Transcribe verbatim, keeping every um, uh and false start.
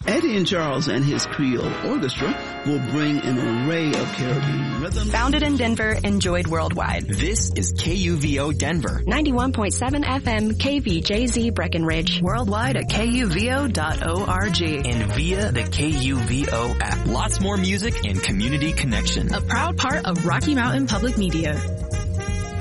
Eddie and Charles and his Creole Orchestra will bring an array of Caribbean rhythms. Founded in Denver, enjoyed worldwide. This is K U V O Denver. ninety-one point seven F M K V J Z Breckenridge. Worldwide at K U V O dot org. And via the K U V O app. Lots more music and community connection. A proud part of Rocky Mountain Public Media.